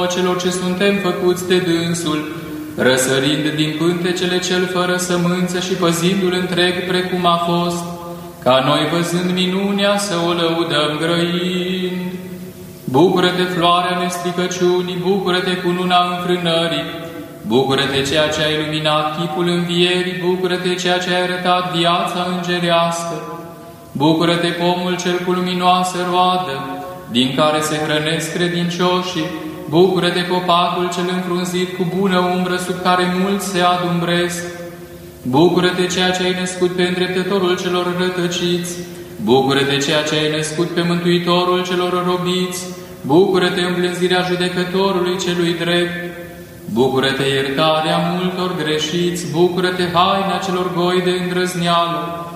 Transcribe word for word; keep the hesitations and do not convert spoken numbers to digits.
nouă celor ce suntem făcuți de dânsul, răsărind din pântecele cel fără sămânță și păzindu-l întreg precum a fost, ca noi văzând minunea să o lăudăm grăind. Bucură-te, floarea nestricăciunii, bucură-te, cununa înfrânării, bucură-te, ceea ce ai iluminat chipul învierii, bucură-te, ceea ce ai arătat viața îngerească, bucură-te, pomul cel cu luminoasă roadă, din care se hrănesc credincioșii, bucură-te, copacul cel înfrunzit cu bună umbră, sub care mulți se adumbresc, bucură-te, ceea ce ai născut pe îndreptătorul celor rătăciți, bucură-te, ceea ce ai născut pe mântuitorul celor robiți, bucură-te, îmblânzirea judecătorului celui drept, bucură-te, iertarea multor greșiți, bucură-te, haina celor goi de îndrăzneală,